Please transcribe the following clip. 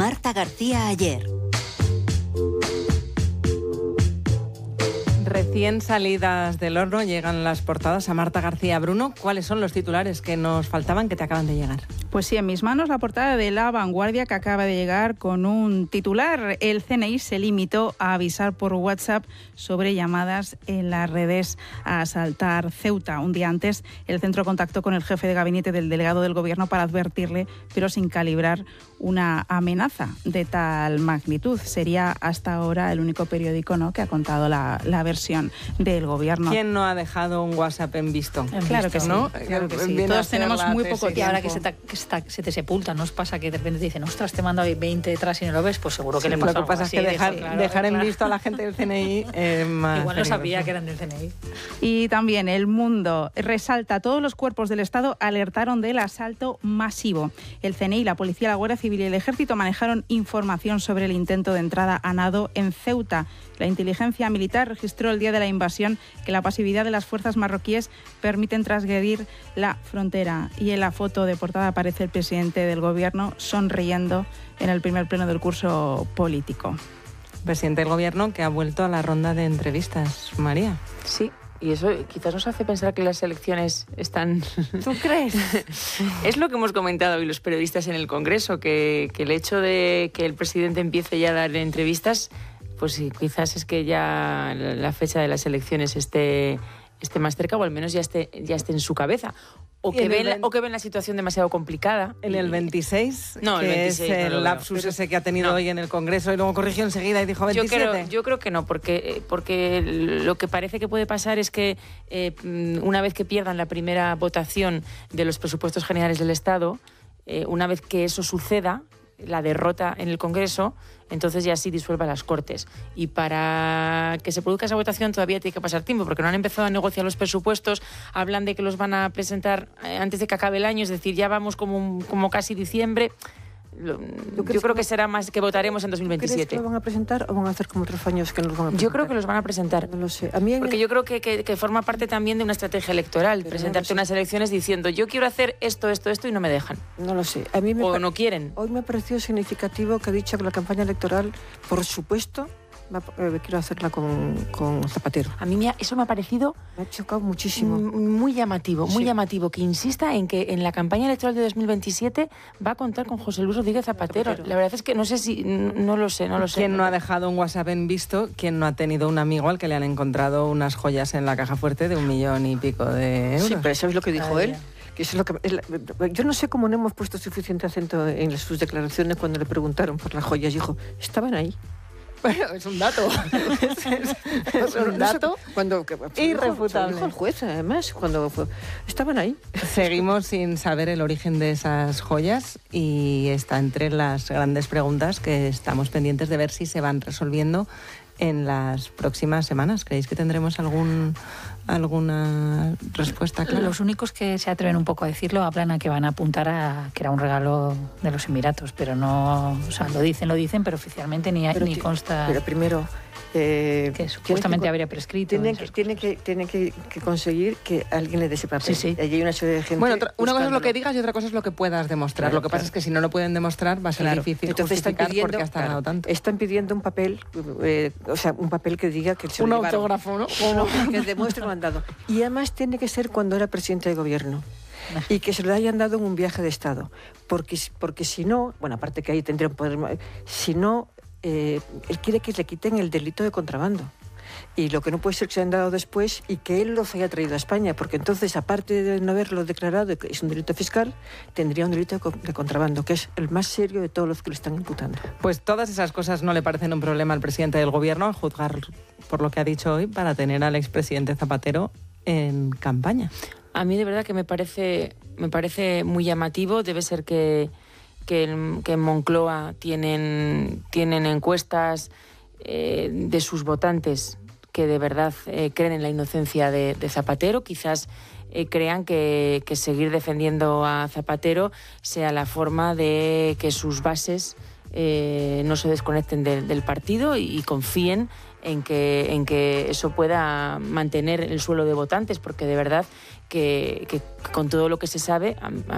Marta García ayer. Recién salidas del horno llegan las portadas a Marta García. Bruno, ¿cuáles son los titulares que nos faltaban que te acaban de llegar? Pues sí, en mis manos la portada de La Vanguardia, que acaba de llegar con un titular. El CNI se limitó a avisar por WhatsApp sobre llamadas en las redes a asaltar Ceuta. Un día antes, el centro contactó con el jefe de gabinete del delegado del Gobierno para advertirle, pero sin calibrar una amenaza de tal magnitud. Sería hasta ahora el único periódico, ¿no?, que ha contado la versión del Gobierno. ¿Quién no ha dejado un WhatsApp en visto? Claro que sí, ¿no? claro que sí. Todos tenemos muy poco tiempo. Y ahora que se te sepulta, ¿no os pasa que de repente te dicen, ostras, te mando 20 detrás y no lo ves? Pues seguro que le pasa. Lo que pasa es que dejar en visto a la gente del CNI es más igual no peligroso. sabía que eran del CNI. Y también El Mundo resalta: todos los cuerpos del Estado alertaron del asalto masivo. El CNI, la Policía, la Guardia Civil y el Ejército manejaron información sobre el intento de entrada a nado en Ceuta. La inteligencia militar registró el día de la invasión que la pasividad de las fuerzas marroquíes permiten transgredir la frontera. Y en la foto de portada aparece el presidente del Gobierno sonriendo en el primer pleno del curso político. Presidente del Gobierno que ha vuelto a la ronda de entrevistas, María. Sí, y eso quizás nos hace pensar que las elecciones están... ¿Tú crees? Es lo que hemos comentado hoy los periodistas en el Congreso, que el hecho de que el presidente empiece ya a dar entrevistas, pues sí, quizás es que ya la fecha de las elecciones esté más cerca, o al menos ya esté en su cabeza. O que ven la situación demasiado complicada. En el 26, no, el 26 es no el lapsus ese que ha tenido hoy en el Congreso y luego corrigió enseguida y dijo 27. Yo creo que no, porque lo que parece que puede pasar es que una vez que pierdan la primera votación de los presupuestos generales del Estado, una vez que eso suceda, la derrota en el Congreso, entonces ya sí disuelva las Cortes. Y para que se produzca esa votación todavía tiene que pasar tiempo, porque no han empezado a negociar los presupuestos, hablan de que los van a presentar antes de que acabe el año, es decir, ya vamos como casi diciembre. Yo creo que será más que votaremos en 2027. ¿Crees que lo van a presentar o van a hacer como otros años que no los van a presentar? Yo creo que los van a presentar. No lo sé. Porque yo creo que forma parte también de una estrategia electoral, presentarte unas elecciones diciendo yo quiero hacer esto y no me dejan. No lo sé. O no quieren. Hoy me ha parecido significativo que ha dicho que la campaña electoral, por supuesto, quiero hacerla con Zapatero. A mí eso me ha parecido... Me ha chocado muchísimo. Muy llamativo, que insista en que en la campaña electoral de 2027 va a contar con José Luis Rodríguez Zapatero. La verdad es que no sé si... No lo sé. ¿Quién no ha dejado un WhatsApp en visto? ¿Quién no ha tenido un amigo al que le han encontrado unas joyas en la caja fuerte de 1,5 millones de euros? Sí, pero ¿sabes lo que dijo él? Que eso es lo que, yo no sé cómo no hemos puesto suficiente acento en sus declaraciones cuando le preguntaron por las joyas. Dijo, estaban ahí. Bueno, es un dato. es un dato irrefutable. Dijo el juez, además, cuando estaban ahí. Seguimos sin saber el origen de esas joyas y está entre las grandes preguntas que estamos pendientes de ver si se van resolviendo en las próximas semanas. ¿Creéis que tendremos alguna respuesta clara? Los únicos que se atreven un poco a decirlo hablan a que van a apuntar a que era un regalo de los Emiratos, pero no, o sea, lo dicen, pero oficialmente ni consta. Pero primero que supuestamente habría prescrito. Tiene que conseguir que alguien le dé ese papel. Sí. Allí hay una serie de gente. Bueno, una cosa es lo que digas y otra cosa es lo que puedas demostrar. Claro, lo que pasa es que si no lo pueden demostrar va a ser difícil. Entonces justificar porque has tardado tanto. Están pidiendo un papel, un papel que diga que se un lo llevaron. Autógrafo, ¿no? Que demuestre que lo han dado. Y además tiene que ser cuando era presidente de gobierno. Y que se lo hayan dado en un viaje de Estado. Porque si no, bueno, aparte que ahí tendría un poder... Si no, él quiere que le quiten el delito de contrabando. Y lo que no puede ser que se hayan dado después y que él los haya traído a España, porque entonces, aparte de no haberlo declarado que es un delito fiscal, tendría un delito de contrabando, que es el más serio de todos los que le están imputando. Pues todas esas cosas no le parecen un problema al presidente del Gobierno, a juzgar por lo que ha dicho hoy, para tener al expresidente Zapatero en campaña. A mí de verdad que me parece muy llamativo. Debe ser que en Moncloa tienen encuestas de sus votantes que de verdad creen en la inocencia de Zapatero. Quizás crean que seguir defendiendo a Zapatero sea la forma de que sus bases no se desconecten del partido y confíen en que eso pueda mantener el suelo de votantes, porque de verdad que con todo lo que se sabe,